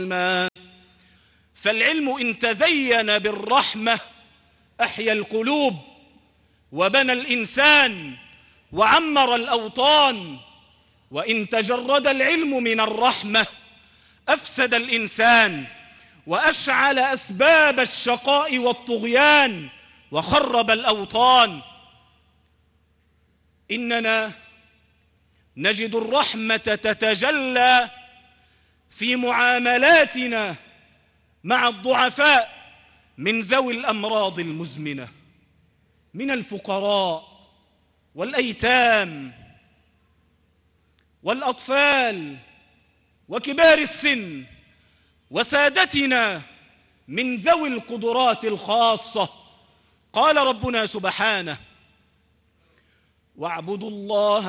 فالعلم إن تزين بالرحمة أحيا القلوب وبنى الإنسان وعمر الأوطان، وإن تجرد العلم من الرحمة أفسد الإنسان وأشعل أسباب الشقاء والطغيان وخرب الأوطان. إننا نجد الرحمة تتجلى في معاملاتنا مع الضعفاء من ذوي الأمراض المزمنة، من الفقراء والأيتام والأطفال وكبار السن، وسادتنا من ذوي القدرات الخاصة. قال ربنا سبحانه: واعبدوا الله